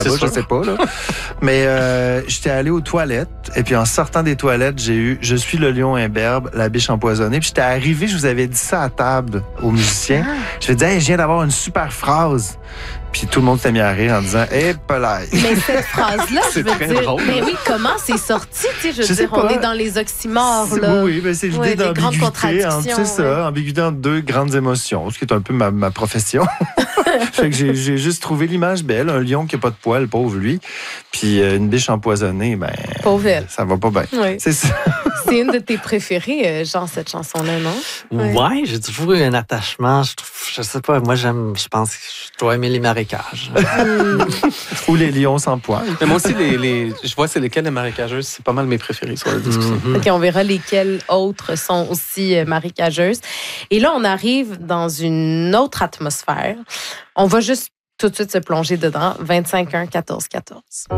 je sais pas, là. Mais j'étais allé aux toilettes, et puis en sortant des toilettes, j'ai eu « Je suis le lion imberbe, la biche empoisonnée ». Puis j'étais arrivé, je vous avais dit ça à table aux musiciens. Je vais dire hey, « Je viens d'avoir une super phrase ». Puis tout le monde s'est mis à rire en disant « Eh, pelaille ». Mais cette phrase-là, je veux dire... drôle. Mais oui, comment c'est sorti? Tu sais, je veux dire, on est dans les oxymores, là. Oui, mais c'est l'idée d'ambiguïté. C'est ça, ouais. ambiguïté entre deux grandes émotions, ce qui est un peu ma profession. Fait que j'ai juste trouvé l'image belle, un lion qui n'a pas de poils, pauvre lui, puis une biche empoisonnée, ben... Pauvre elle. Ça va pas bien. Oui. C'est ça. C'est une de tes préférées, Jean, cette chanson-là, non? Ouais, j'ai toujours eu un attachement. Je sais pas, moi, je pense que je dois aimer les marécages. Ou les lions sans poils. Mais moi aussi, je vois c'est lesquelles les marécageuses, c'est pas mal mes préférés sur la discussion. OK, on verra lesquelles autres sont aussi marécageuses. Et là, on arrive dans une autre atmosphère. On va juste tout de suite se plonger dedans. 25-1-14-14.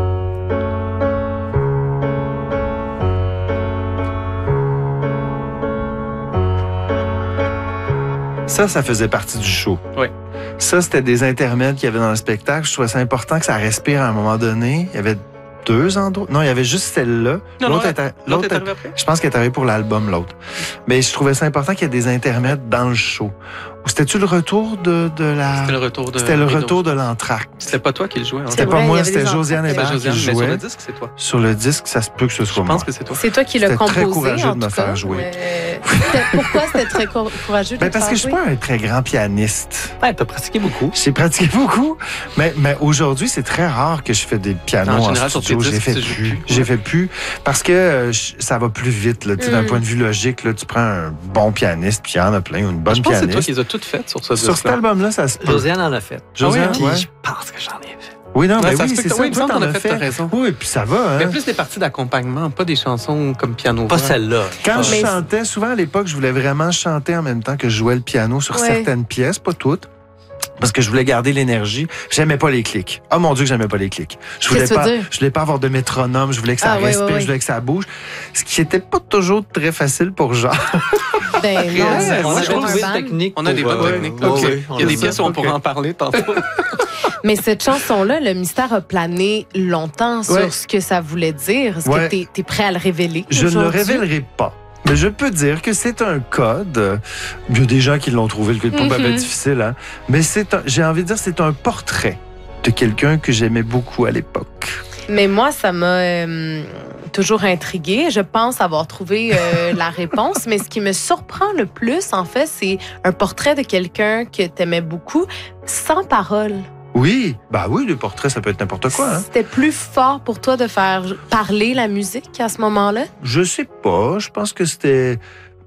Ça faisait partie du show. Oui. Ça, c'était des intermèdes qu'il y avait dans le spectacle. Je trouvais ça important que ça respire à un moment donné. Il y avait 2 endroits. Non, il y avait juste celle-là. L'autre est arrivée après? Je pense qu'elle est arrivée pour l'album, l'autre. Mais je trouvais ça important qu'il y ait des intermèdes dans le show. Ou c'était-tu le retour de la... C'était le retour de... C'était le retour de l'entracte. C'était pas toi qui le jouais. Hein? C'était vrai, pas il y moi, avait c'était des Josiane entractes. Hébert qui Josiane, mais jouait. sur le disque, c'est toi. Sur le disque, ça se peut que ce soit Je moi. pense que c'est toi. C'est toi qui l'as C'était composé, très courageux en de me tout cas. faire jouer. Pourquoi c'était très courageux de Ben te parce faire que je suis jouer? pas un très grand pianiste. Ouais, t'as pratiqué beaucoup. J'ai pratiqué beaucoup, mais aujourd'hui, c'est très rare que je fais des pianos En en général, sur studio. tes J'ai disques, fait tu joues plus. plus. J'ai fait plus parce que ça va plus vite. Là. D'un point de vue logique, là, tu prends un bon pianiste, puis il y en a plein, ou une bonne Je pense que c'est toi pianiste. qui les as toutes faites sur ce Sur cet disque-là. album-là, ça se peut. Josiane en a fait. Josiane, Puis ouais. je pense que j'en ai fait. Oui, non, Ouais, mais ça oui, se peut c'est que- ça. oui, il me Toi, semble t'en t'en as as fait, t'as raison. Oui, puis ça va. Hein? Mais plus des parties d'accompagnement, pas des chansons comme piano. Pas celle-là. Quand je Mais- chantais, souvent à l'époque, je voulais vraiment chanter en même temps que je jouais le piano sur Ouais. certaines pièces, pas toutes. Parce que je voulais garder l'énergie. J'aimais pas les clics. Oh mon Dieu, que j'aimais pas les clics. Je voulais Qu'est-ce que pas, tu veux dire? je voulais pas avoir de métronome. Je voulais que ça Ah, ouais, respire. ouais, ouais. Je voulais que ça bouge. Ce qui était pas toujours très facile pour Jean. Ben non, Ouais, On a c'est trouvé un une band. technique. On a des pour, bonnes techniques. ouais, OK. ouais, Il y a des on pièces où on OK. pourra en parler tantôt. Mais cette chanson-là, le mystère a plané longtemps Ouais. sur ce que ça voulait dire. Est-ce Ouais. que t'es prêt à le révéler? Je ne le aujourd'hui? révélerai pas. Mais je peux dire que c'est un code. Il y a des gens qui l'ont trouvé, le pas mal difficile. Hein? Mais j'ai envie de dire, c'est un portrait de quelqu'un que j'aimais beaucoup à l'époque. Mais moi, ça m'a toujours intriguée. Je pense avoir trouvé la réponse. Mais ce qui me surprend le plus, en fait, c'est un portrait de quelqu'un que t'aimais beaucoup, sans parole. Oui, bah oui, le portrait, ça peut être n'importe quoi. Hein? C'était plus fort pour toi de faire parler la musique à ce moment-là? Je sais pas. Je pense que c'était...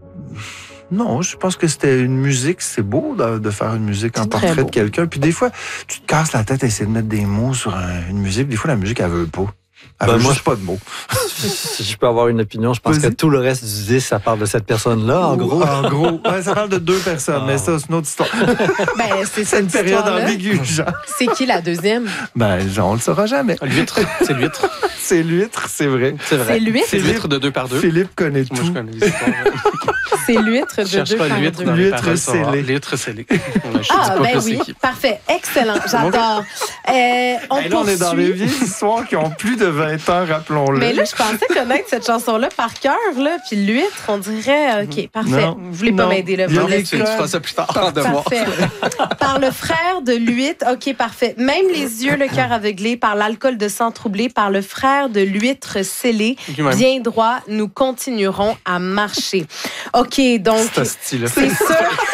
Non, je pense que c'était une musique. C'est beau de faire une musique en C'est très portrait beau. de quelqu'un. Puis des fois, tu te casses la tête à essayer de mettre des mots sur une musique. Des fois, la musique, elle veut pas. Elle veut moi, juste pas de mots. Si je peux avoir une opinion, je pense que Vas-y. tout le reste du disque, ça parle de cette personne-là, en gros. En gros. Ouais, ça parle de 2 personnes, mais ça, c'est une autre histoire. Ben, c'est C'est cette une période histoire-là. ambiguë, Jean. C'est qui la deuxième? Ben, Jean, on le saura jamais. L'huître, c'est l'huître. C'est l'huître, c'est vrai. C'est vrai. C'est l'huître? C'est l'huître de 2 par 2. Philippe connaît Moi, tout. je connais les histoires. C'est l'huître de Cherche 2 pas par l'huître 2. dans les L'huître paroles, ça va. scellée. L'huître scellée. Ah, ben oui, parfait. Excellent. J'adore. On Là, on est dans poursuit. les vieilles histoires qui ont plus de 20 ans, rappelons-le. Mais là, je pensais connaître cette chanson-là par cœur, là. Puis l'huître, on dirait, OK, parfait. Non. Vous voulez pas Non. m'aider, là. Il y a vous me des laissez. Tu feras ça plus tard en devoir. Parfait. Par le frère de l'huître, OK, parfait. Même les yeux, le cœur aveuglé, par l'alcool de sang troublé, par le frère de l'huître scellé, Lui-même. bien droit, nous continuerons à marcher. OK, donc, C'est style. c'est sûr.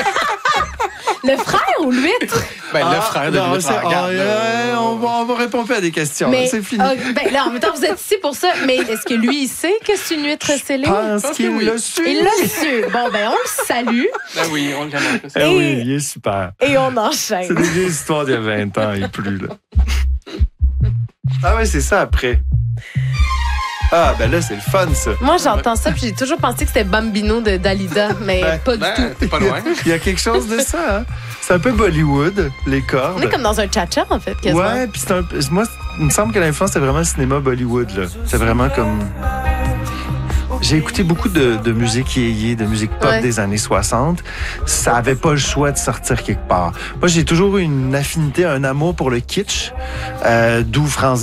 Le frère ou l'huître? Ben, le frère de non, l'huître. c'est- regarde, on va répondre pas à des questions. Mais, C'est fini. ben là, en même temps, vous êtes ici pour ça. Mais est-ce que lui, il sait que c'est une huître scellée? Je pense pense qu'il que oui. l'a su. Il l'a su. Bon, ben, on le salue Ben oui, on l'aime un peu. Eh oui, il est super. et on C'est enchaîne. des vieilles histoires d'il y a 20 ans et plus, là. Ah ouais, c'est ça après. Ah, ben là, c'est le fun, ça. Moi, j'entends ça, puis j'ai toujours pensé que c'était Bambino de Dalida, mais Ben, pas du tout. Ben, t'es pas loin. Il y a quelque chose de ça, hein? C'est un peu Bollywood, les cordes. On est comme dans un cha-cha, en fait, quasiment. Ouais, puis moi, il me semble que l'influence, c'est vraiment le cinéma Bollywood, là. C'est vraiment comme... J'ai écouté beaucoup de musique yéyé, de musique pop Ouais. des années 60. Ça avait pas le choix de sortir quelque part. Moi, j'ai toujours eu une affinité, un amour pour le kitsch, d'où France